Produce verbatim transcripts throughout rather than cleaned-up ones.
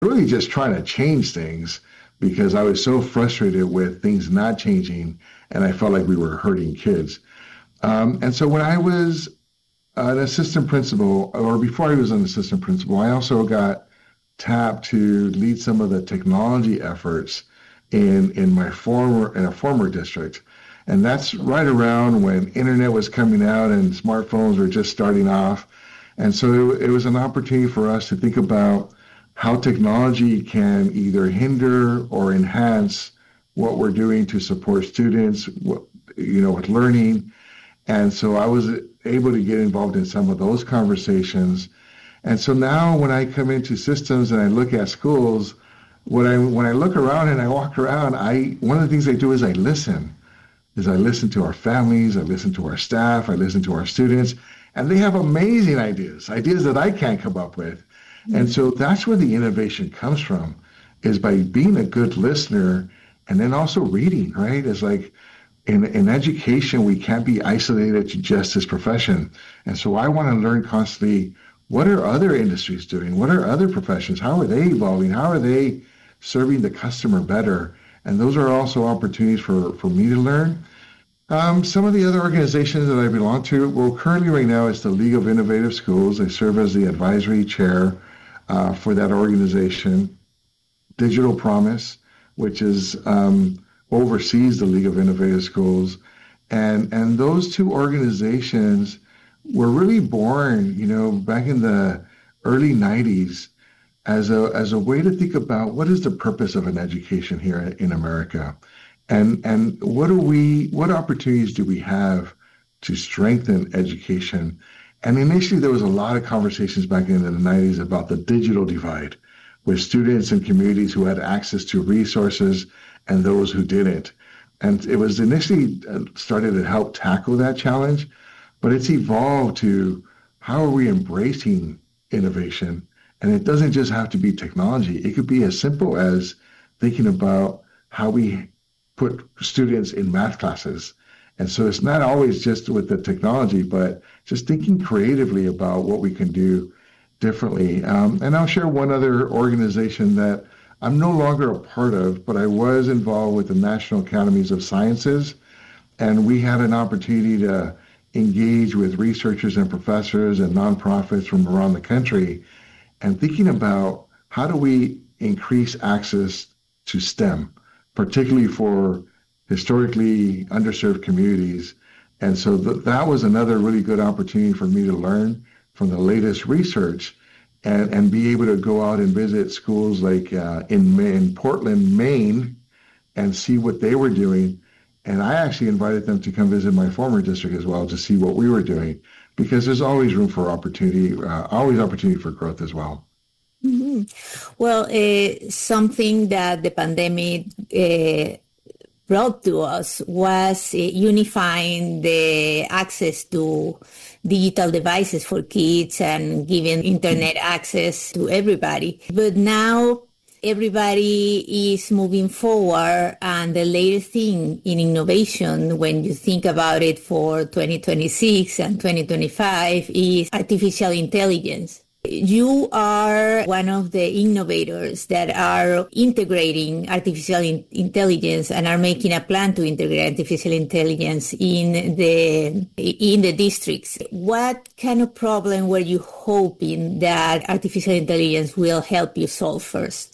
really just trying to change things because I was so frustrated with things not changing and I felt like we were hurting kids. Um, and so when I was an assistant principal, or before I was an assistant principal, I also got tapped to lead some of the technology efforts in in my former in a former district. And that's right around when internet was coming out and smartphones were just starting off. And so it, it was an opportunity for us to think about how technology can either hinder or enhance what we're doing to support students, what, you know, with learning. And so I was able to get involved in some of those conversations. And so now when I come into systems and I look at schools, when I when I look around and I walk around, I one of the things I do is I listen. Is I listen to our families, I listen to our staff, I listen to our students, and they have amazing ideas, ideas that I can't come up with. And so that's where the innovation comes from, is by being a good listener and then also reading, right? It's like in, in education, we can't be isolated to just this profession. And so I want to learn constantly, what are other industries doing? What are other professions? How are they evolving? How are they serving the customer better? And those are also opportunities for, for me to learn. Um, some of the other organizations that I belong to, well, currently right now it's the League of Innovative Schools. I serve as the advisory chair uh, for that organization. Digital Promise, which is um, oversees the League of Innovative Schools. And, and those two organizations were really born, you know, back in the early nineties as a as a way to think about what is the purpose of an education here in America, and and what do we what opportunities do we have to strengthen education. And initially there was a lot of conversations back in the nineties about the digital divide, with students and communities who had access to resources and those who didn't. And it was initially started to help tackle that challenge, but it's evolved to how are we embracing innovation. And it doesn't just have to be technology. It could be as simple as thinking about how we put students in math classes. And so it's not always just with the technology, but just thinking creatively about what we can do differently. Um, and I'll share one other organization that I'm no longer a part of, but I was involved with the National Academies of Sciences. And we had an opportunity to engage with researchers and professors and nonprofits from around the country, and thinking about how do we increase access to STEM, particularly for historically underserved communities. And so th- that was another really good opportunity for me to learn from the latest research and, and be able to go out and visit schools like uh, in, in Portland, Maine, and see what they were doing. And I actually invited them to come visit my former district as well to see what we were doing, because there's always room for opportunity, uh, always opportunity for growth as well. Mm-hmm. Well, uh, something that the pandemic uh, brought to us was uh, unifying the access to digital devices for kids and giving internet access to everybody. But now everybody is moving forward, and the latest thing in innovation, when you think about it for twenty twenty-six and twenty twenty-five, is artificial intelligence. You are one of the innovators that are integrating artificial in- intelligence and are making a plan to integrate artificial intelligence in the in the districts. What kind of problem were you hoping that artificial intelligence will help you solve first?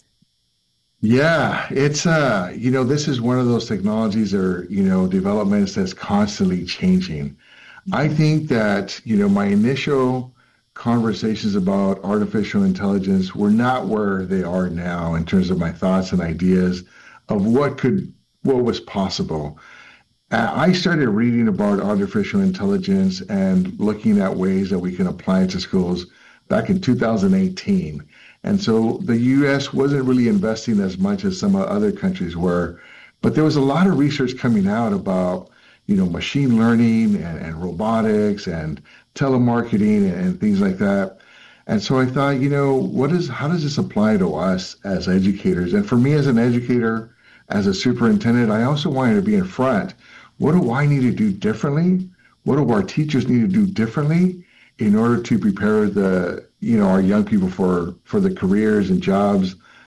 Yeah, it's, uh, you know, this is one of those technologies or, you know, developments that's constantly changing. I think that, you know, my initial conversations about artificial intelligence were not where they are now in terms of my thoughts and ideas of what could, what was possible. Uh, I started reading about artificial intelligence and looking at ways that we can apply it to schools back in two thousand eighteen. And so the U S wasn't really investing as much as some other countries were, but there was a lot of research coming out about, you know, machine learning and, and robotics and telemarketing and, and things like that. And so I thought, you know, what is, how does this apply to us as educators? And for me as an educator, as a superintendent, I also wanted to be in front. What do I need to do differently? What do our teachers need to do differently in order to prepare the, you know, our young people for, for the careers and jobs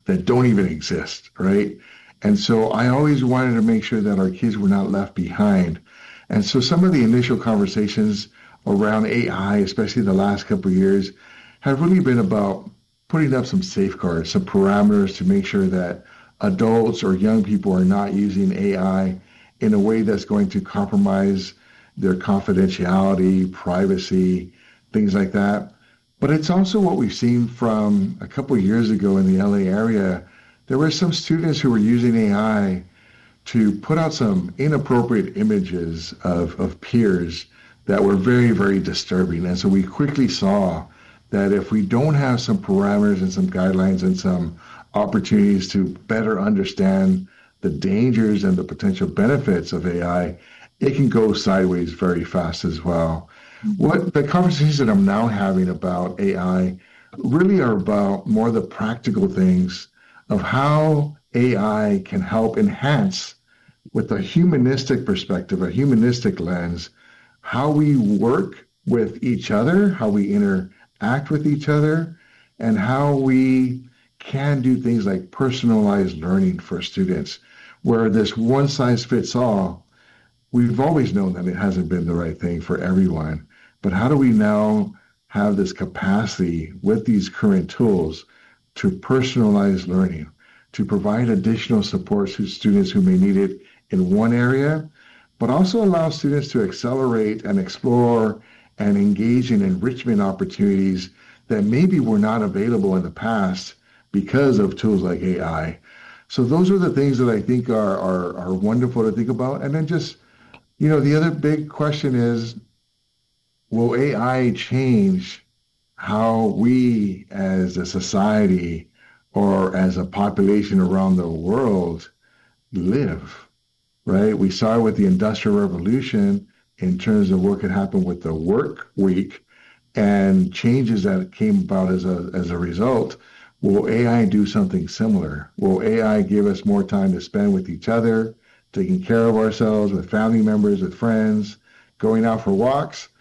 that don't even exist, right? And so I always wanted to make sure that our kids were not left behind. And so some of the initial conversations around A I, especially the last couple of years, have really been about putting up some safeguards, some parameters to make sure that adults or young people are not using A I in a way that's going to compromise their confidentiality, privacy, things like that. But it's also what we've seen from a couple of years ago in the L A area. There were some students who were using A I to put out some inappropriate images of, of peers that were very, very disturbing. And so we quickly saw that if we don't have some parameters and some guidelines and some opportunities to better understand the dangers and the potential benefits of A I, it can go sideways very fast as well. What the conversations that I'm now having about A I really are about more the practical things of how A I can help enhance, with a humanistic perspective, a humanistic lens, how we work with each other, how we interact with each other, and how we can do things like personalized learning for students, where this one size fits all, we've always known that it hasn't been the right thing for everyone. But how do we now have this capacity with these current tools to personalize learning, to provide additional supports to students who may need it in one area, but also allow students to accelerate and explore and engage in enrichment opportunities that maybe were not available in the past because of tools like A I. So those are the things that I think are, are, are wonderful to think about. And then just, you know, the other big question is, will A I change how we as a society or as a population around the world live, right? We saw it with the Industrial Revolution in terms of what could happen with the work week and changes that came about as a, as a result. Will A I do something similar? Will A I give us more time to spend with each other, taking care of ourselves, with family members, with friends, going out for walks?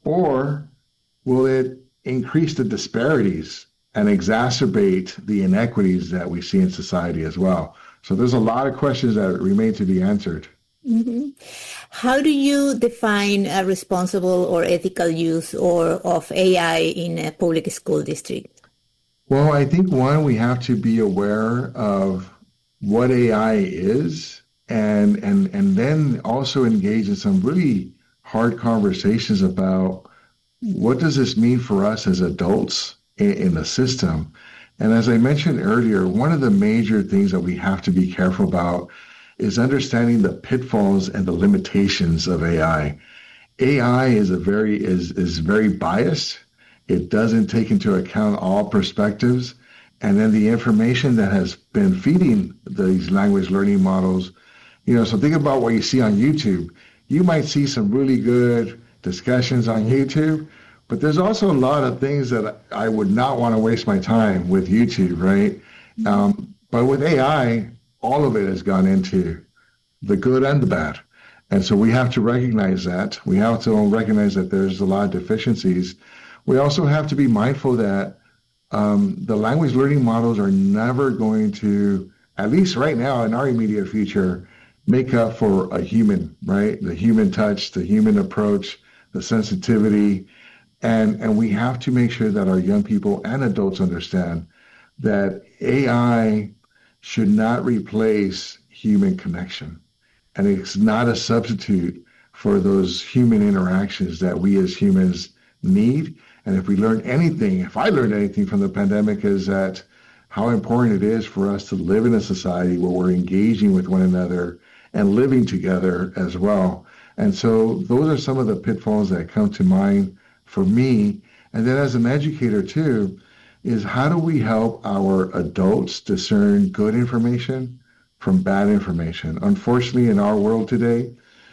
Or will it increase the disparities and exacerbate the inequities that we see in society as well? So there's a lot of questions that remain to be answered. Mm-hmm. How do you define a responsible or ethical use or of A I in a public school district? Well, I think, one, we have to be aware of what A I is, and and and then also engage in some really hard conversations about what does this mean for us as adults in, in the system. And as I mentioned earlier, one of the major things that we have to be careful about is understanding the pitfalls and the limitations of A I. A I is a very is is very biased. It doesn't take into account all perspectives. And then the information that has been feeding these language learning models, you know, so think about what you see on YouTube. You might see some really good discussions on YouTube, but there's also a lot of things that I would not want to waste my time with YouTube, right? Um, but with A I, all of it has gone into the good and the bad. And so we have to recognize that. We have to recognize that there's a lot of deficiencies. We also have to be mindful that um, the language learning models are never going to, at least right now in our immediate future, make up for a human, right? The human touch, the human approach, the sensitivity. And, and we have to make sure that our young people and adults understand that A I should not replace human connection. And it's not a substitute for those human interactions that we as humans need. And if we learn anything, if I learned anything from the pandemic, is that how important it is for us to live in a society where we're engaging with one another and living together as well. And so those are some of the pitfalls that come to mind for me. And then as an educator too, is how do we help our adults discern good information from bad information? Unfortunately, in our world today,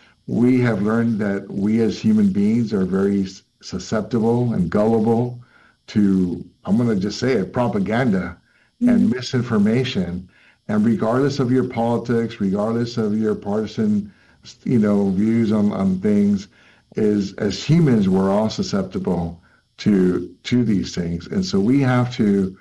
we have learned that we as human beings are very susceptible and gullible to, I'm going to just say it, propaganda mm-hmm. and misinformation. And regardless of your politics, regardless of your partisan, you know, views on, on things, is as humans, we're all susceptible to to these things. And so we have to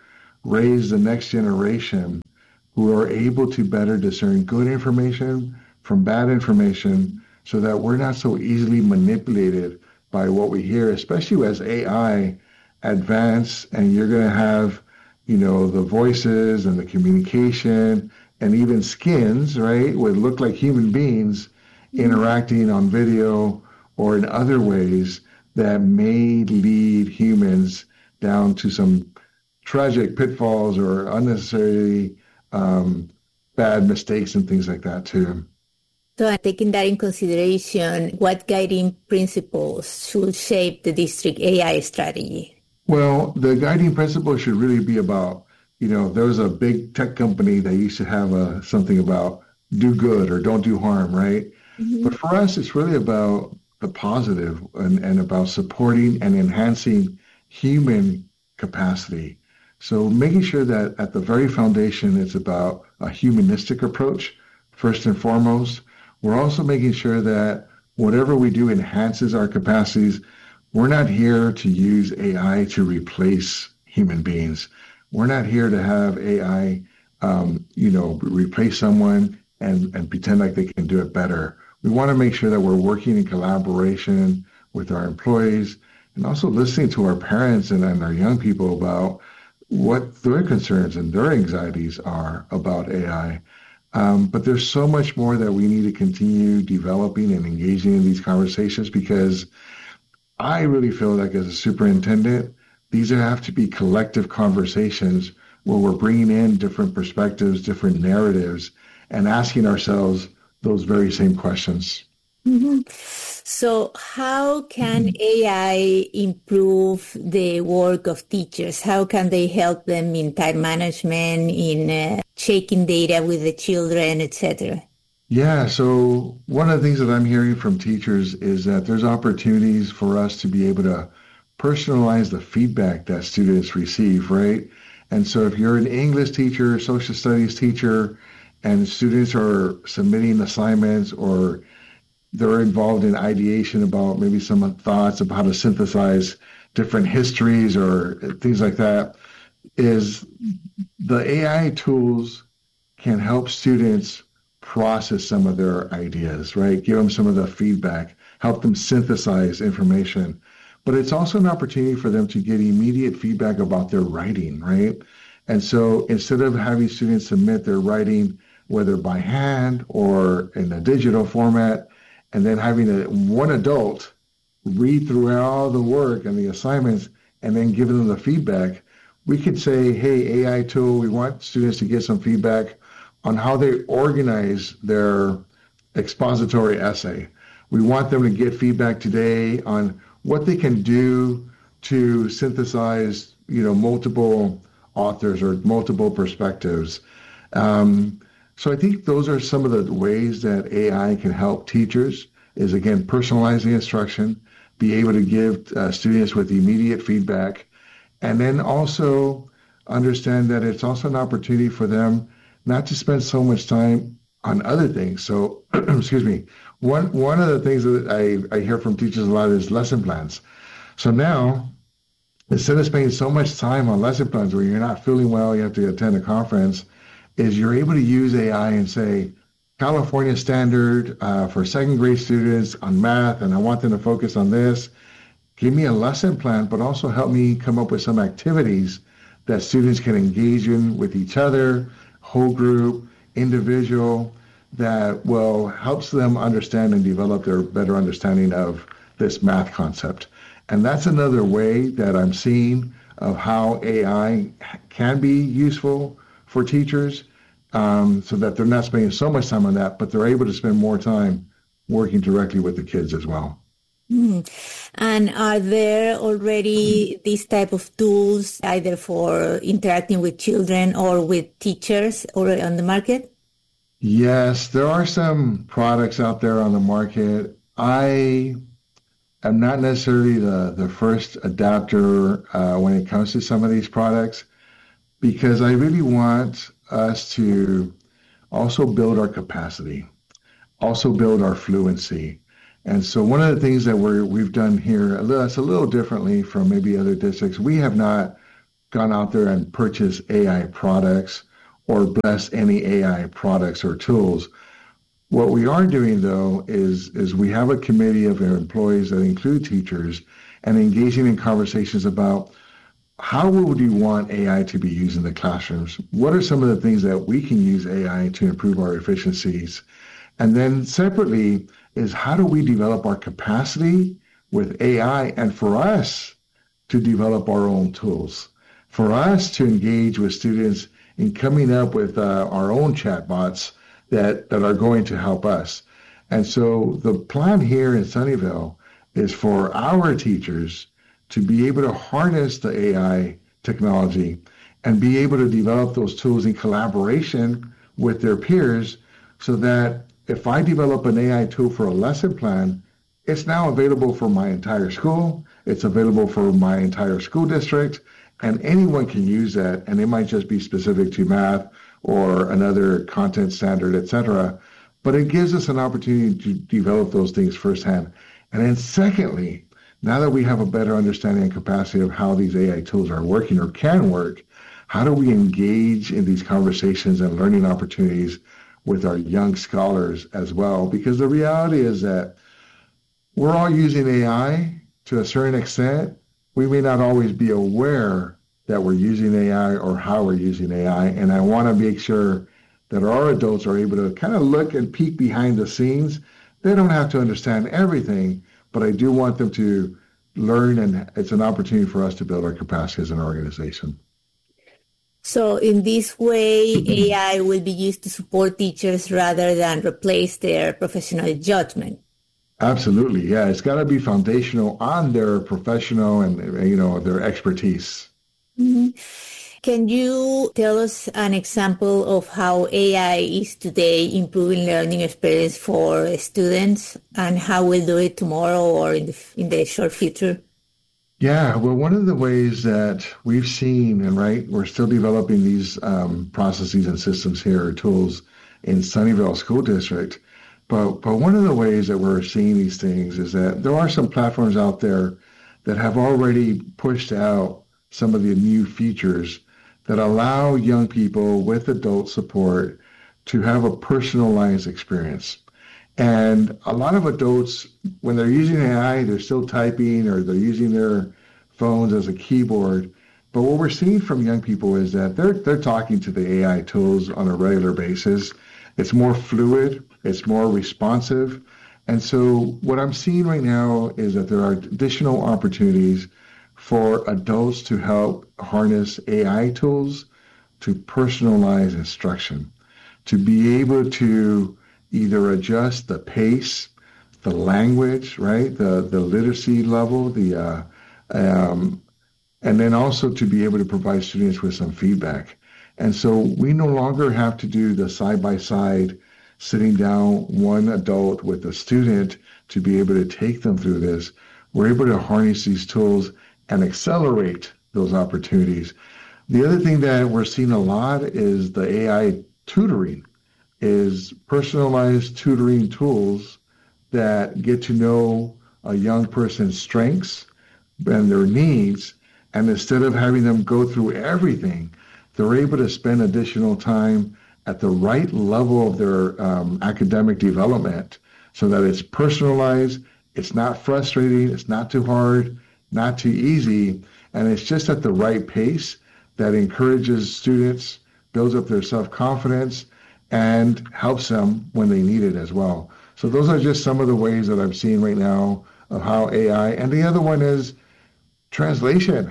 raise the next generation who are able to better discern good information from bad information so that we're not so easily manipulated by what we hear, especially as A I advance and you're going to have, you know, the voices and the communication and even skins, right, would look like human beings interacting on video or in other ways that may lead humans down to some tragic pitfalls or unnecessary um, bad mistakes and things like that too. So taking that in consideration, what guiding principles should shape the district A I strategy? Well, the guiding principle should really be about, you know, there was a big tech company that used to have a, something about do good or don't do harm, right? Mm-hmm. But for us, it's really about the positive and, and about supporting and enhancing human capacity. So making sure that at the very foundation, it's about a humanistic approach, first and foremost. We're also making sure that whatever we do enhances our capacities. We're not here to use A I to replace human beings. We're not here to have A I, um, you know, replace someone and, and pretend like they can do it better. We want to make sure that we're working in collaboration with our employees and also listening to our parents and, and our young people about what their concerns and their anxieties are about A I. Um, but there's so much more that we need to continue developing and engaging in these conversations because I really feel like as a superintendent, these have to be collective conversations where we're bringing in different perspectives, different narratives, and asking ourselves those very same questions. Mm-hmm. So how can mm-hmm. A I improve the work of teachers? How can they help them in time management, in uh, checking data with the children, et cetera? Yeah, so one of the things that I'm hearing from teachers is that there's opportunities for us to be able to personalize the feedback that students receive, right? And so if you're an English teacher, social studies teacher, and students are submitting assignments or they're involved in ideation about maybe some thoughts about how to synthesize different histories or things like that, is the A I tools can help students process some of their ideas, right? Give them some of the feedback, help them synthesize information. But it's also an opportunity for them to get immediate feedback about their writing, right? And so instead of having students submit their writing, whether by hand or in a digital format, and then having a, one adult read through all the work and the assignments and then giving them the feedback, we could say, hey, A I tool, we want students to get some feedback on how they organize their expository essay. We want them to get feedback today on what they can do to synthesize, you know, multiple authors or multiple perspectives. Um, so I think those are some of the ways that A I can help teachers is, again, personalizing instruction, be able to give uh, students with immediate feedback, and then also understand that it's also an opportunity for them not to spend so much time on other things. So, excuse me, one one of the things that I, I hear from teachers a lot is lesson plans. So now, instead of spending so much time on lesson plans where you're not feeling well, you have to attend a conference, is you're able to use A I and say, California standard uh, for second grade students on math, and I want them to focus on this. Give me a lesson plan, but also help me come up with some activities that students can engage in with each other, whole group, individual, that will helps them understand and develop their better understanding of this math concept. And that's another way that I'm seeing of how A I can be useful for teachers, um, so that they're not spending so much time on that, but they're able to spend more time working directly with the kids as well. Mm. And are there already these type of tools either for interacting with children or with teachers already on the market? Yes, there are some products out there on the market. I am not necessarily the, the first adapter uh, when it comes to some of these products, because I really want us to also build our capacity, also build our fluency. And so one of the things that we're, we've done here, that's a little differently from maybe other districts, we have not gone out there and purchased A I products or blessed any A I products or tools. What we are doing, though, is, is we have a committee of employees that include teachers and engaging in conversations about how would you want A I to be used in the classrooms? What are some of the things that we can use A I to improve our efficiencies? And then separately is how do we develop our capacity with A I and for us to develop our own tools, for us to engage with students in coming up with uh, our own chatbots that, that are going to help us. And so the plan here in Sunnyvale is for our teachers to be able to harness the A I technology and be able to develop those tools in collaboration with their peers so that if I develop an A I tool for a lesson plan, it's now available for my entire school, it's available for my entire school district, and anyone can use that, and it might just be specific to math or another content standard, et cetera. But it gives us an opportunity to develop those things firsthand. And then secondly, now that we have a better understanding and capacity of how these A I tools are working or can work, how do we engage in these conversations and learning opportunities with our young scholars as well? Because the reality is that we're all using A I to a certain extent. We may not always be aware that we're using A I or how we're using A I. And I want to make sure that our adults are able to kind of look and peek behind the scenes. They don't have to understand everything, but I do want them to learn, and it's an opportunity for us to build our capacity as an organization. So in this way, A I will be used to support teachers rather than replace their professional judgment. Absolutely, yeah. It's got to be foundational on their professional and, you know, their expertise. Mm-hmm. Can you tell us an example of how A I is today improving learning experience for students and how we'll do it tomorrow or in the, in the short future? Yeah, well, one of the ways that we've seen, and right, we're still developing these um, processes and systems here, tools in Sunnyvale School District. But, but one of the ways that we're seeing these things is that there are some platforms out there that have already pushed out some of the new features that allow young people with adult support to have a personalized experience. And a lot of adults, when they're using A I, they're still typing or they're using their phones as a keyboard. But what we're seeing from young people is that they're they're talking to the A I tools on a regular basis. It's more fluid, it's more responsive. And so what I'm seeing right now is that there are additional opportunities for adults to help harness A I tools to personalize instruction, to be able to either adjust the pace, the language, right, the, the literacy level, the uh, um, and then also to be able to provide students with some feedback. And so we no longer have to do the side-by-side sitting down one adult with a student to be able to take them through this. We're able to harness these tools and accelerate those opportunities. The other thing that we're seeing a lot is the A I tutoring, is personalized tutoring tools that get to know a young person's strengths and their needs, and instead of having them go through everything, they're able to spend additional time at the right level of their um, academic development so that it's personalized, it's not frustrating, it's not too hard, not too easy, and it's just at the right pace that encourages students, builds up their self-confidence, and helps them when they need it as well. So those are just some of the ways that I'm seeing right now of how A I, and the other one is translation,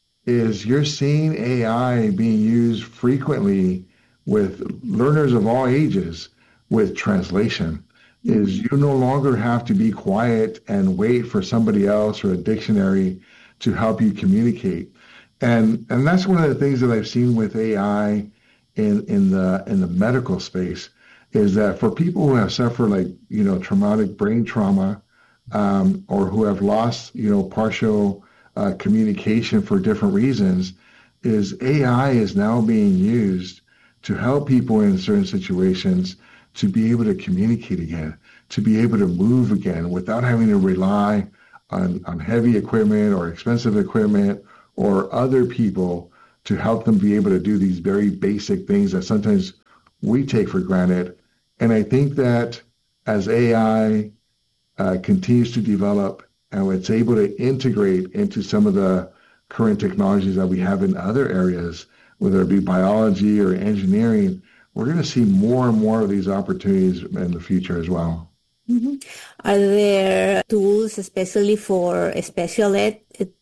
is you're seeing A I being used frequently with learners of all ages with translation. Is you no longer have to be quiet and wait for somebody else or a dictionary to help you communicate. And and that's one of the things that I've seen with A I in, in the in the medical space, is that for people who have suffered like, you know, traumatic brain trauma, um, or who have lost, you know, partial uh, communication for different reasons, is A I is now being used to help people in certain situations to be able to communicate again, to be able to move again without having to rely on, on heavy equipment or expensive equipment or other people to help them be able to do these very basic things that sometimes we take for granted. And I think that as A I uh, continues to develop and it's able to integrate into some of the current technologies that we have in other areas, whether it be biology or engineering, we're going to see more and more of these opportunities in the future as well. Mm-hmm. Are there tools especially for special ed?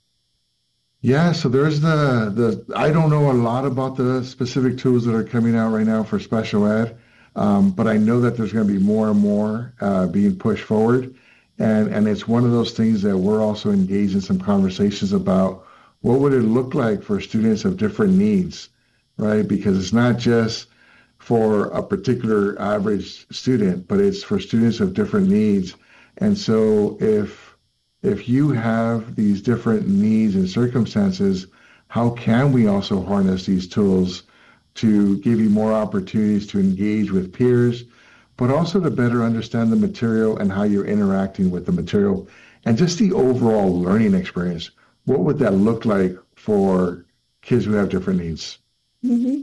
Yeah, so there's the, the, I don't know a lot about the specific tools that are coming out right now for special ed, um, but I know that there's going to be more and more uh, being pushed forward. And, and it's one of those things that we're also engaged in some conversations about what would it look like for students of different needs, right? Because it's not just for a particular average student, but it's for students of different needs. And so if if you have these different needs and circumstances, how can we also harness these tools to give you more opportunities to engage with peers, but also to better understand the material and how you're interacting with the material and just the overall learning experience? What would that look like for kids who have different needs? Mm-hmm.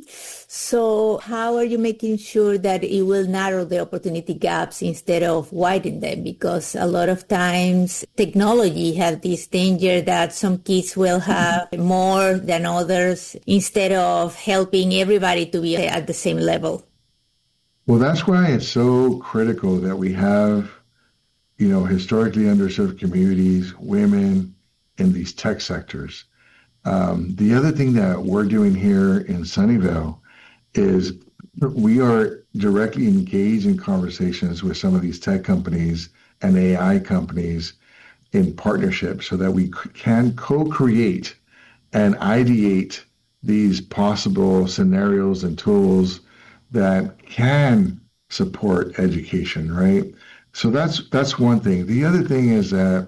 So how are you making sure that it will narrow the opportunity gaps instead of widen them? Because a lot of times technology has this danger that some kids will have more than others instead of helping everybody to be at the same level. Well, that's why it's so critical that we have, you know, historically underserved communities, women in these tech sectors. Um, the other thing that we're doing here in Sunnyvale is we are directly engaged in conversations with some of these tech companies and A I companies in partnership so that we can co-create and ideate these possible scenarios and tools that can support education, right? So that's that's one thing. The other thing is that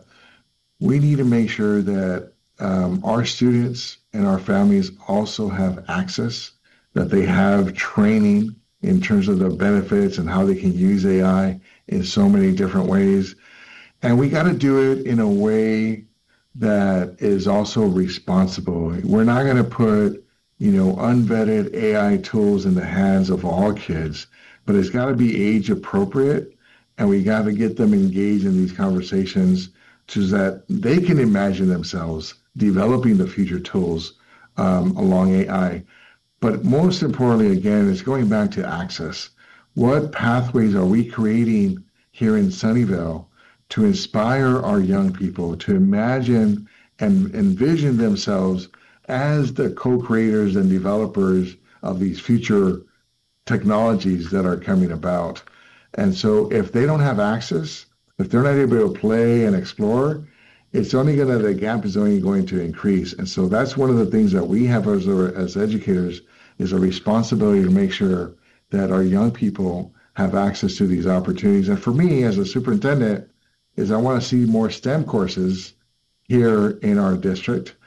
we need to make sure that um, our students and our families also have access, that they have training in terms of the benefits and how they can use A I in so many different ways. And we got to do it in a way that is also responsible. We're not going to put, you know, unvetted A I tools in the hands of all kids, but it's got to be age appropriate, and we got to get them engaged in these conversations so that they can imagine themselves developing the future tools um, along A I. But most importantly, again, it's going back to access. What pathways are we creating here in Sunnyvale to inspire our young people to imagine and envision themselves as the co-creators and developers of these future technologies that are coming about? And so if they don't have access, if they're not able to play and explore, it's only going to, the gap is only going to increase. And so that's one of the things that we have as, as educators is a responsibility to make sure that our young people have access to these opportunities. And for me as a superintendent is I want to see more STEM courses here in our district.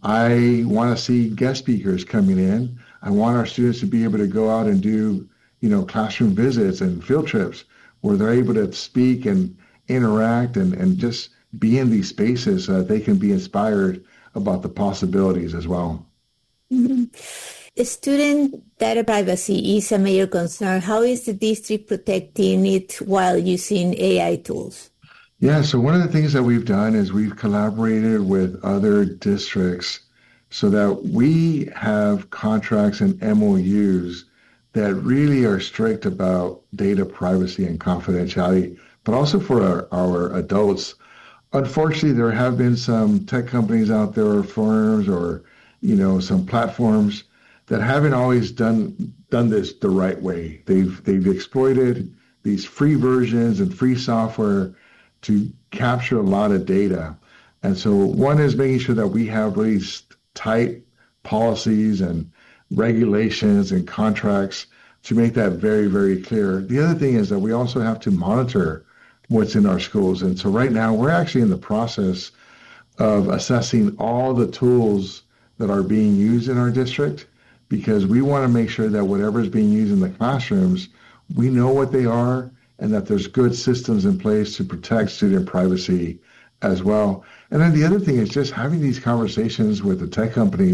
I want to see guest speakers coming in. I want our students to be able to go out and do, you know, classroom visits and field trips where they're able to speak and interact and, and just be in these spaces so that they can be inspired about the possibilities as well. Mm-hmm. Student data privacy is a major concern. How is the district protecting it while using A I tools? Yeah, so one of the things that we've done is we've collaborated with other districts so that we have contracts and M O Us that really are strict about data privacy and confidentiality, but also for our, our adults. Unfortunately, there have been some tech companies out there, or firms, or, you know, some platforms that haven't always done done this the right way. They've they've exploited these free versions and free software to capture a lot of data. And so one is making sure that we have really tight policies and regulations and contracts to make that very, very clear. The other thing is that we also have to monitor what's in our schools. And so right now we're actually in the process of assessing all the tools that are being used in our district, because we want to make sure that whatever is being used in the classrooms, we know what they are and that there's good systems in place to protect student privacy as well. And then the other thing is just having these conversations with the tech companies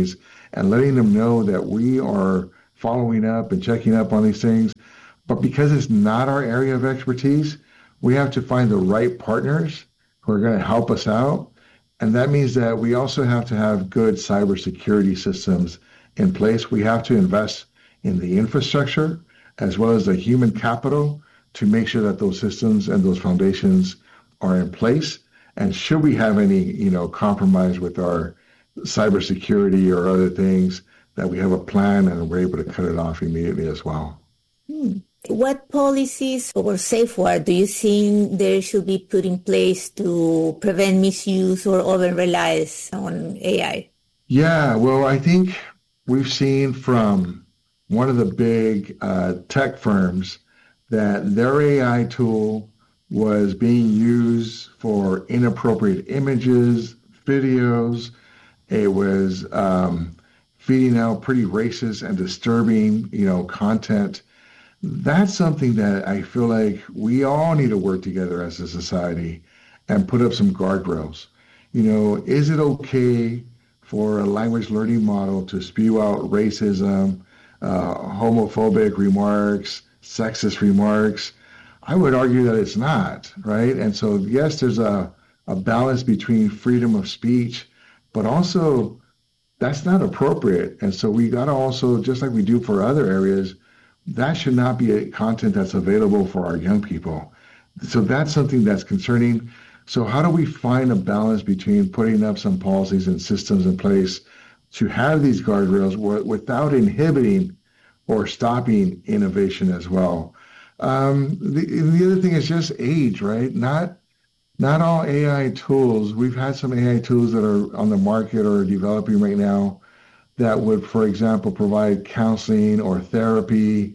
and letting them know that we are following up and checking up on these things. But because it's not our area of expertise, we have to find the right partners who are going to help us out. And that means that we also have to have good cybersecurity systems in place. We have to invest in the infrastructure as well as the human capital to make sure that those systems and those foundations are in place. And should we have any, you know, compromise with our cybersecurity or other things, that we have a plan and we're able to cut it off immediately as well. Hmm. What policies or safeguards do you think there should be put in place to prevent misuse or over-reliance on A I? Yeah, well, I think we've seen from one of the big uh, tech firms that their A I tool was being used for inappropriate images, videos. It was um, feeding out pretty racist and disturbing, you know, content. That's something that I feel like we all need to work together as a society and put up some guardrails. You know, is it okay for a language learning model to spew out racism, uh, homophobic remarks, sexist remarks? I would argue that it's not, right? And so, yes, there's a, a balance between freedom of speech, but also that's not appropriate. And so we got to also, just like we do for other areas, that should not be a content that's available for our young people. So that's something that's concerning. So how do we find a balance between putting up some policies and systems in place to have these guardrails without inhibiting or stopping innovation as well? Um, the, the other thing is just age, right? Not not all A I tools. We've had some A I tools that are on the market or developing right now that would, for example, provide counseling or therapy.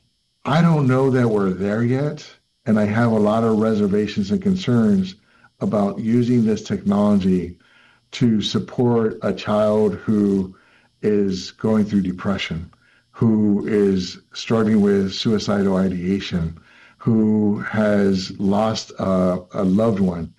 I don't know that we're there yet, and I have a lot of reservations and concerns about using this technology to support a child who is going through depression, who is struggling with suicidal ideation, who has lost a, a loved one.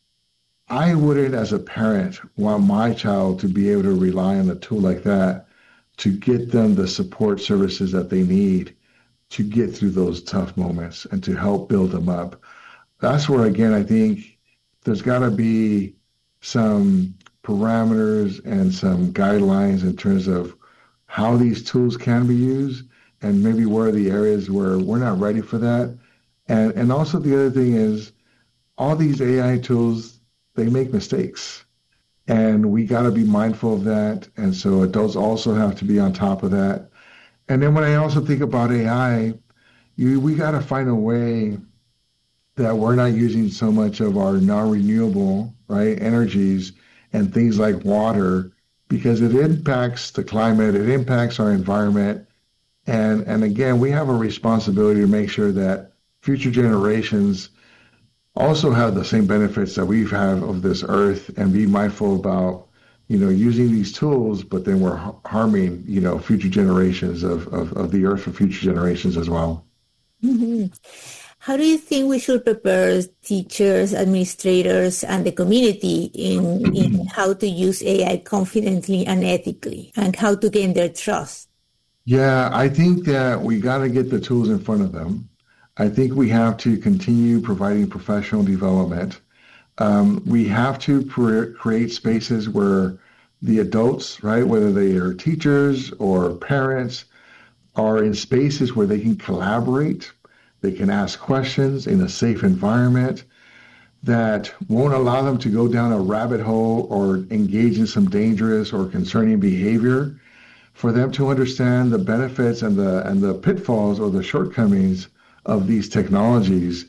I wouldn't, as a parent, want my child to be able to rely on a tool like that to get them the support services that they need to get through those tough moments and to help build them up. That's where, again, I think there's got to be some parameters and some guidelines in terms of how these tools can be used, and maybe where are the areas where we're not ready for that. And and also the other thing is, all these A I tools, they make mistakes, and we got to be mindful of that. And so adults also have to be on top of that. And then when I also think about A I, you, we got to find a way that we're not using so much of our non-renewable, right, energies and things like water, because it impacts the climate, it impacts our environment. And, and again, we have a responsibility to make sure that future generations also have the same benefits that we've had of this earth, and be mindful about, you know, using these tools, but then we're harming, you know, future generations of, of, of the earth for future generations as well. Mm-hmm. How do you think we should prepare teachers, administrators, and the community in, in how to use A I confidently and ethically, and how to gain their trust? Yeah, I think that we got to get the tools in front of them. I think we have to continue providing professional development. Um, we have to pre- create spaces where the adults, right, whether they are teachers or parents, are in spaces where they can collaborate, they can ask questions in a safe environment that won't allow them to go down a rabbit hole or engage in some dangerous or concerning behavior, for them to understand the benefits and the and the pitfalls or the shortcomings of these technologies.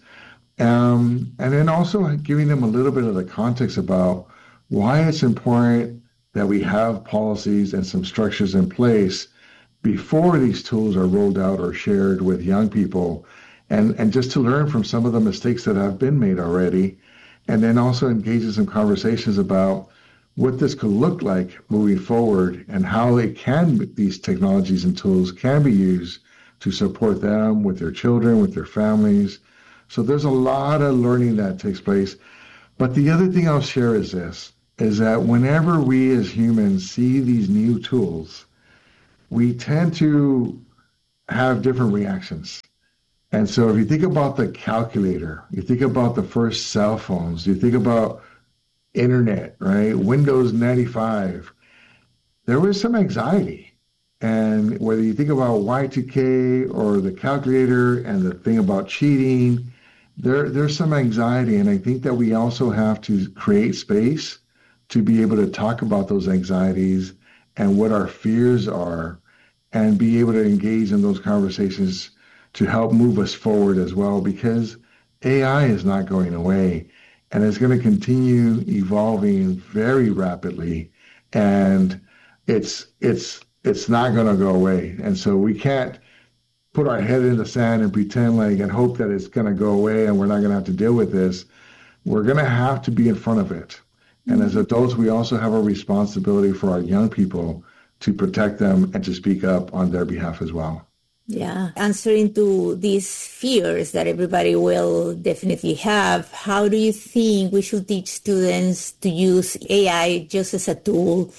Um, and then also giving them a little bit of the context about why it's important that we have policies and some structures in place before these tools are rolled out or shared with young people, and, and just to learn from some of the mistakes that have been made already, and then also engage in some conversations about what this could look like moving forward and how it can, these technologies and tools can be used to support them with their children, with their families. So there's a lot of learning that takes place. But the other thing I'll share is this. is that whenever we as humans see these new tools, we tend to have different reactions. And so if you think about the calculator, you think about the first cell phones, you think about internet, right? Windows ninety-five, there was some anxiety. And whether you think about Y two K or the calculator and the thing about cheating, there, there's some anxiety. And I think that we also have to create space to be able to talk about those anxieties and what our fears are and be able to engage in those conversations to help move us forward as well, because A I is not going away and it's going to continue evolving very rapidly, and it's it's it's not going to go away. And so we can't put our head in the sand and pretend like and hope that it's going to go away and we're not going to have to deal with this. We're going to have to be in front of it. And as adults, we also have a responsibility for our young people to protect them and to speak up on their behalf as well. Yeah, answering to these fears that everybody will definitely have, how do you think we should teach students to use A I just as a tool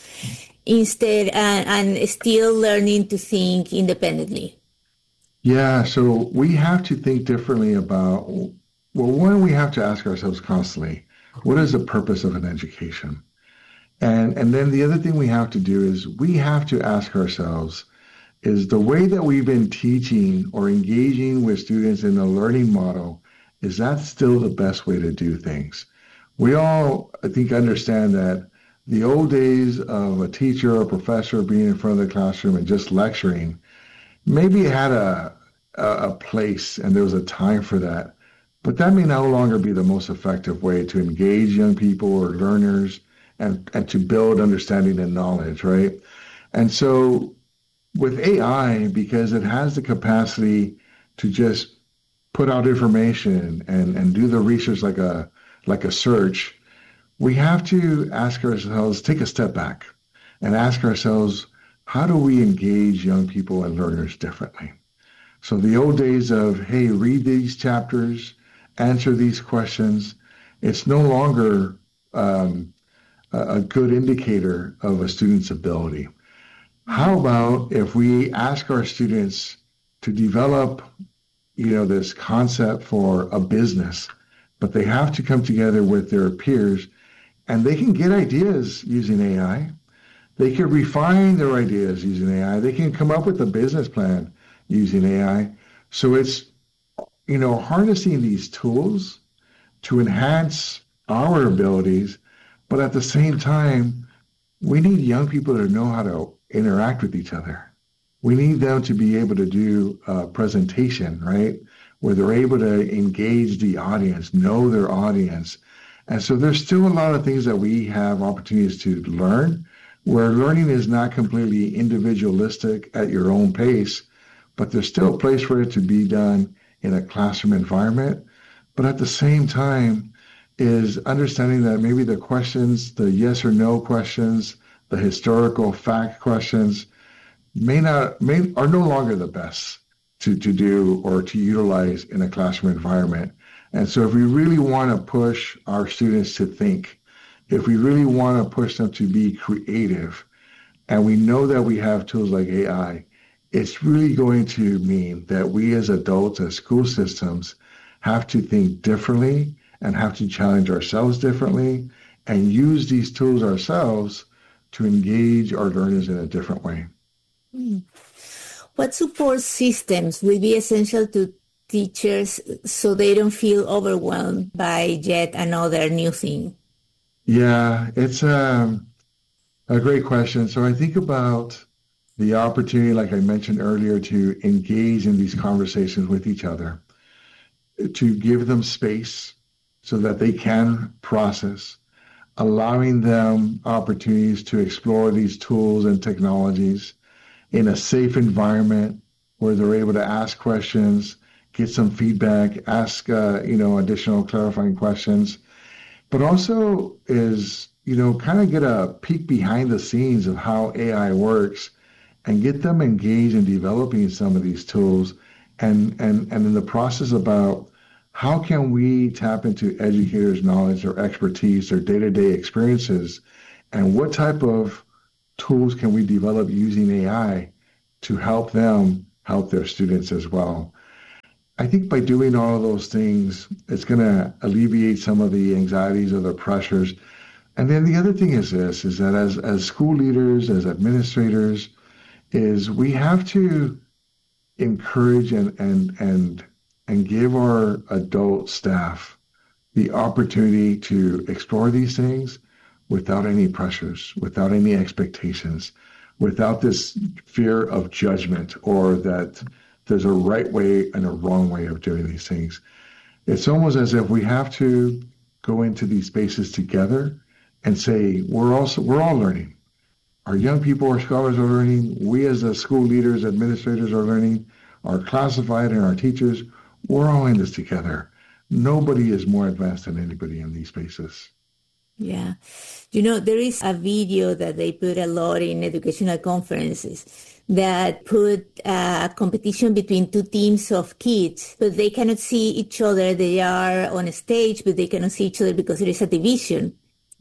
instead and, and still learning to think independently? Yeah, so we have to think differently about, well, one, we have to ask ourselves constantly, what is the purpose of an education? And, and then the other thing we have to do is we have to ask ourselves, is the way that we've been teaching or engaging with students in the learning model, is that still the best way to do things? We all, I think, understand that the old days of a teacher or professor being in front of the classroom and just lecturing, maybe it had a, a, a place and there was a time for that, but that may no longer be the most effective way to engage young people or learners and, and to build understanding and knowledge, right? And so with A I, because it has the capacity to just put out information and, and do the research like a like a search, we have to ask ourselves, take a step back and ask ourselves, how do we engage young people and learners differently? So the old days of, hey, read these chapters, answer these questions, it's no longer um, a, a good indicator of a student's ability. How about if we ask our students to develop, you know, this concept for a business, but they have to come together with their peers and they can get ideas using A I. They can refine their ideas using A I. They can come up with a business plan using A I. So it's, you know, harnessing these tools to enhance our abilities, but at the same time, we need young people to know how to interact with each other. We need them to be able to do a presentation, right? Where they're able to engage the audience, know their audience. And so there's still a lot of things that we have opportunities to learn, where learning is not completely individualistic at your own pace, but there's still a place for it to be done in a classroom environment. But at the same time is understanding that maybe the questions, the yes or no questions, the historical fact questions may not may are no longer the best to, to do or to utilize in a classroom environment. And so if we really want to push our students to think, if we really want to push them to be creative, and we know that we have tools like A I, it's really going to mean that we as adults, as school systems, have to think differently and have to challenge ourselves differently and use these tools ourselves to engage our learners in a different way. What support systems will be essential to teachers so they don't feel overwhelmed by yet another new thing? Yeah, it's a, a great question. So I think about the opportunity, like I mentioned earlier, to engage in these conversations with each other, to give them space so that they can process, allowing them opportunities to explore these tools and technologies in a safe environment where they're able to ask questions, get some feedback, ask, uh, you know, additional clarifying questions, but also is, you know, kind of get a peek behind the scenes of how A I works and get them engaged in developing some of these tools and, and, and in the process about how can we tap into educators' knowledge or expertise or day-to-day experiences, and what type of tools can we develop using A I to help them help their students as well? I think by doing all of those things, it's going to alleviate some of the anxieties or the pressures. And then the other thing is this, is that as, as school leaders, as administrators, is we have to encourage and, and, and, and give our adult staff the opportunity to explore these things without any pressures, without any expectations, without this fear of judgment or that there's a right way and a wrong way of doing these things. It's almost as if we have to go into these spaces together and say, we're also, we're all learning. Our young people, our scholars are learning. We as the school leaders, administrators are learning. Our classified and our teachers, we're all in this together. Nobody is more advanced than anybody in these spaces. Yeah. You know, there is a video that they put a lot in educational conferences that put a competition between two teams of kids, but they cannot see each other. They are on a stage, but they cannot see each other because there is a division.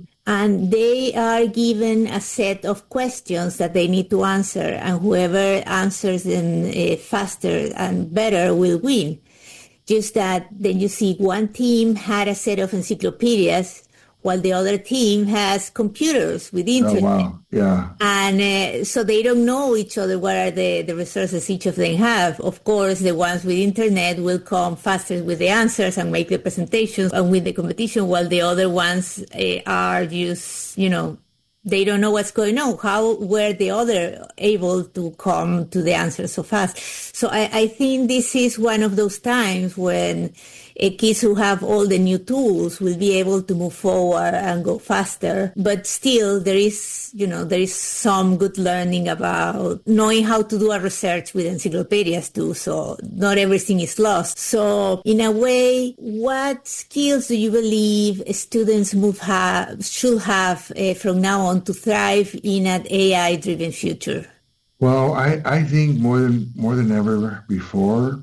And they are given a set of questions that they need to answer, and whoever answers them uh, faster and better will win. Just that then you see one team had a set of encyclopedias, while the other team has computers with internet. Oh, wow. Yeah. And uh, so they don't know each other, what are the, the resources each of them have. Of course, the ones with internet will come faster with the answers and make the presentations and win the competition, while the other ones uh, are just, you know, they don't know what's going on. How were the other able to come to the answer so fast? So I, I think this is one of those times when uh, kids who have all the new tools will be able to move forward and go faster. But still, there is, you know, there is some good learning about knowing how to do a research with encyclopedias too. So not everything is lost. So in a way, what skills do you believe students move have, should have uh, from now on to thrive in an A I-driven future? Well, I, I think more than more than ever before,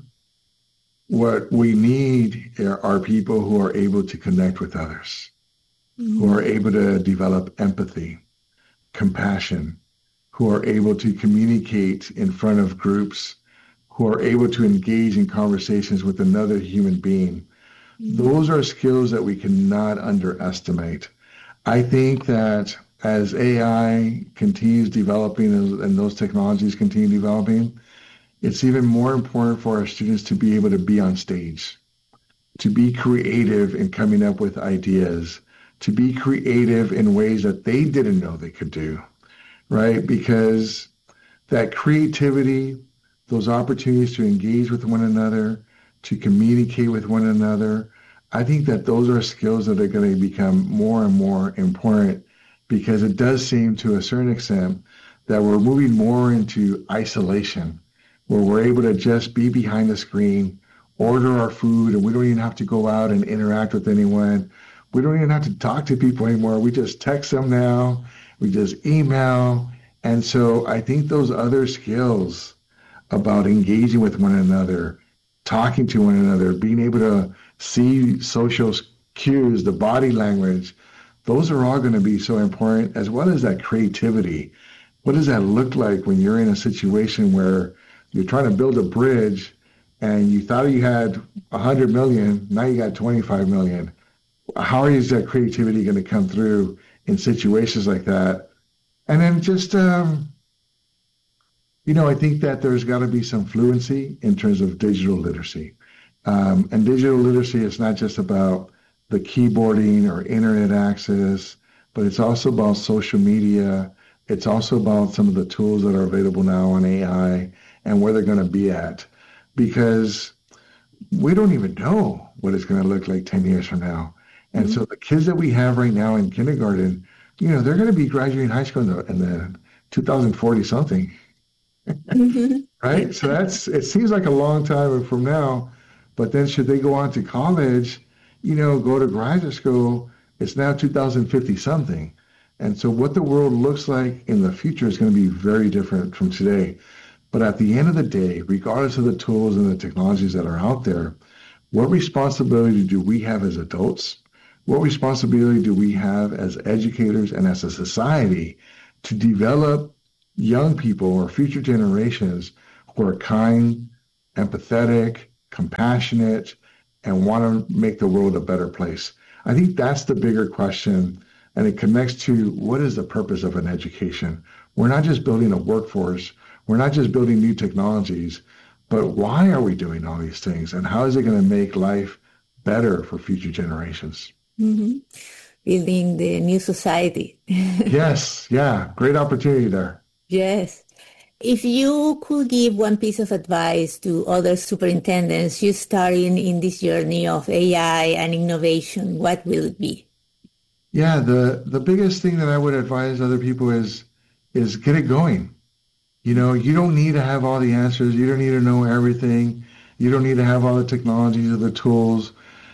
what we need are, are people who are able to connect with others, mm-hmm. who are able to develop empathy, compassion, who are able to communicate in front of groups, who are able to engage in conversations with another human being. Mm-hmm. Those are skills that we cannot underestimate. I think that as A I continues developing and those technologies continue developing, it's even more important for our students to be able to be on stage, to be creative in coming up with ideas, to be creative in ways that they didn't know they could do, right? Because that creativity, those opportunities to engage with one another, to communicate with one another, I think that those are skills that are going to become more and more important, because it does seem to a certain extent that we're moving more into isolation, where we're able to just be behind the screen, order our food, and we don't even have to go out and interact with anyone. We don't even have to talk to people anymore. We just text them now. We just email. And so I think those other skills about engaging with one another, talking to one another, being able to see social cues, the body language, those are all going to be so important, as well as that creativity. What does that look like when you're in a situation where you're trying to build a bridge and you thought you had one hundred million, now you got twenty-five million? How is that creativity going to come through in situations like that? And then just, um, you know, I think that there's got to be some fluency in terms of digital literacy. Um, and digital literacy is not just about the keyboarding or internet access, but it's also about social media. It's also about some of the tools that are available now on A I and where they're going to be at, because we don't even know what it's going to look like ten years from now. And mm-hmm. so the kids that we have right now in kindergarten, you know, they're going to be graduating high school in the, in the two thousand forty something, mm-hmm. right? So that's, it seems like a long time from now, but then should they go on to college, you know, go to graduate school, it's now two thousand fifty something. And so what the world looks like in the future is going to be very different from today. But at the end of the day, regardless of the tools and the technologies that are out there, what responsibility do we have as adults? What responsibility do we have as educators and as a society to develop young people or future generations who are kind, empathetic, compassionate, and want to make the world a better place? I think that's the bigger question, and it connects to what is the purpose of an education. We're not just building a workforce. We're not just building new technologies, but why are we doing all these things, and how is it going to make life better for future generations? Mm-hmm. Building the new society. Yes, yeah, great opportunity there. Yes. If you could give one piece of advice to other superintendents just starting in this journey of A I and innovation, what will it be? Yeah, the, the biggest thing that I would advise other people is is get it going. You know, you don't need to have all the answers. You don't need to know everything. You don't need to have all the technologies or the tools.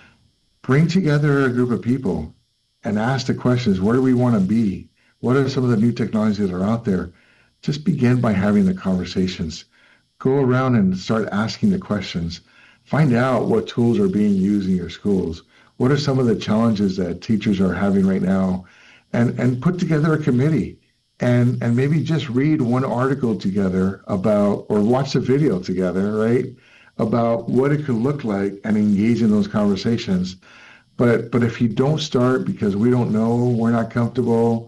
Bring together a group of people and ask the questions. Where do we want to be? What are some of the new technologies that are out there? Just begin by having the conversations. Go around and start asking the questions. Find out what tools are being used in your schools. What are some of the challenges that teachers are having right now? And, and put together a committee and, and maybe just read one article together about, or watch a video together, right? About what it could look like and engage in those conversations. But, but if you don't start because we don't know, we're not comfortable,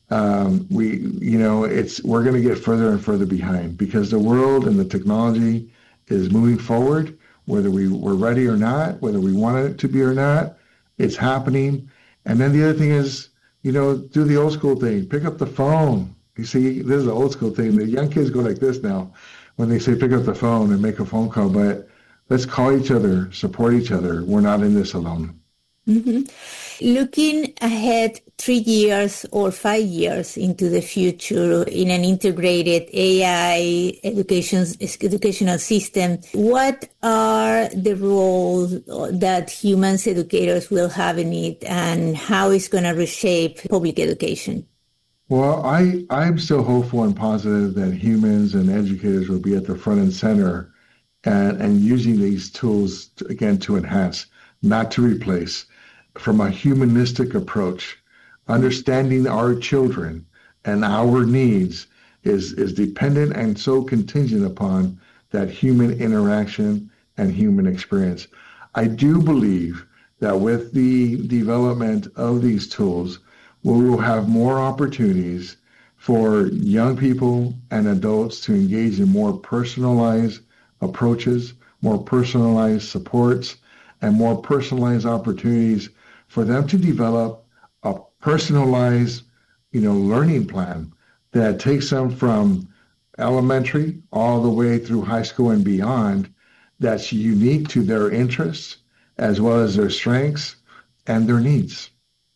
Um, we, you know, it's, we're going to get further and further behind because the world and the technology is moving forward, whether we were ready or not, whether we wanted it to be or not, it's happening. And then the other thing is, you know, do the old school thing, pick up the phone. You see, this is the old school thing. The young kids go like this now when they say pick up the phone and make a phone call, but let's call each other, support each other. We're not in this alone. Mm-hmm. Looking ahead three years or five years into the future in an integrated A I education, educational system, what are the roles that humans educators will have in it and how it's going to reshape public education? Well, I, I'm still hopeful and positive that humans and educators will be at the front and center and, and using these tools, to, again, to enhance, not to replace. From a humanistic approach, understanding our children and our needs is, is dependent and so contingent upon that human interaction and human experience. I do believe that with the development of these tools, we will have more opportunities for young people and adults to engage in more personalized approaches, more personalized supports, and more personalized opportunities for them to develop a personalized, you know, learning plan that takes them from elementary all the way through high school and beyond, that's unique to their interests as well as their strengths and their needs.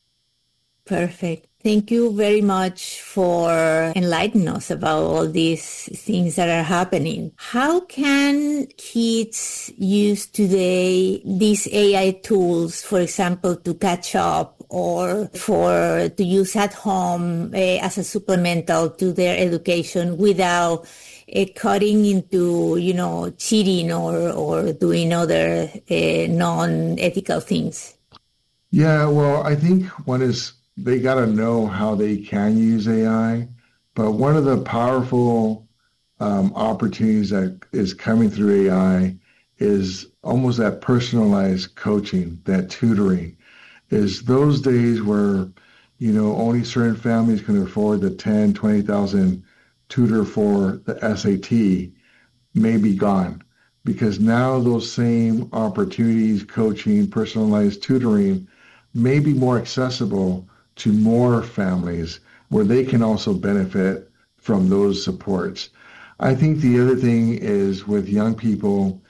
Perfect. Thank you very much for enlightening us about all these things that are happening. How can kids use today these A I tools, for example, to catch up or for to use at home uh, as a supplemental to their education without uh, cutting into, you know, cheating or, or doing other uh, non-ethical things? Yeah, well, I think one is they got to know how they can use A I. But one of the powerful um, opportunities that is coming through A I is almost that personalized coaching, that tutoring, is those days where, you know, only certain families can afford the ten, twenty thousand tutor for the S A T may be gone. Because now those same opportunities, coaching, personalized tutoring, may be more accessible to more families where they can also benefit from those supports. I think the other thing is with young people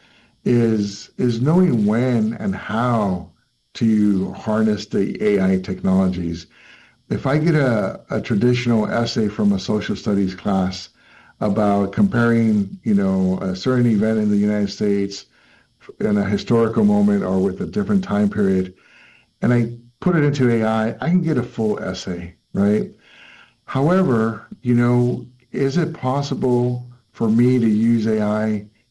is is knowing when and how to harness the A I technologies. If I get a, a traditional essay from a social studies class about comparing, you know, a certain event in the United States in a historical moment or with a different time period, and I put it into A I, I can get a full essay, right? However, you know, is it possible for me to use A I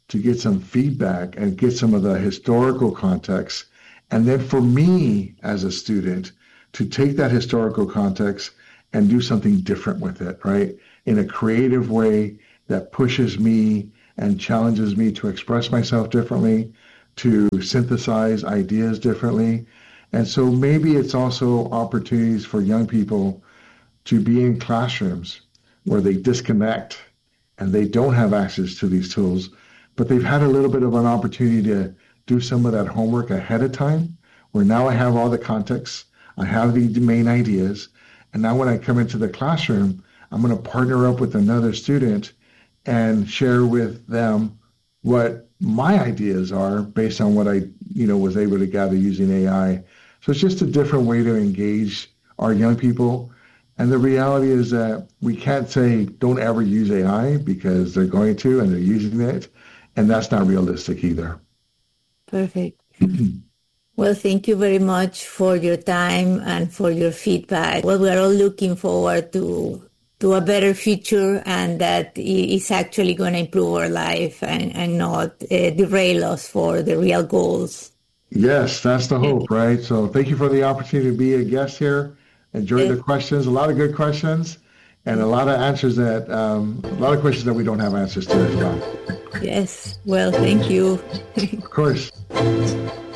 to get some feedback and get some of the historical context. And then for me as a student to take that historical context and do something different with it, right? In a creative way that pushes me and challenges me to express myself differently, to synthesize ideas differently. And so maybe it's also opportunities for young people to be in classrooms where they disconnect and they don't have access to these tools, but they've had a little bit of an opportunity to do some of that homework ahead of time, where now I have all the context, I have the main ideas, and now when I come into the classroom, I'm going to partner up with another student and share with them what my ideas are based on what I, you know, was able to gather using A I. So it's just a different way to engage our young people. And the reality is that we can't say don't ever use A I, because they're going to and they're using it. And that's not realistic either. Perfect. Well, thank you very much for your time and for your feedback. Well, we're all looking forward to to a better future, and that is actually going to improve our life and, and not uh, derail us for the real goals. Yes, that's the hope, right? So thank you for the opportunity to be a guest here. Enjoyed yes. the questions, a lot of good questions, and a lot of answers that, um, a lot of questions that we don't have answers to as well. Yes, well, thank you. Of course.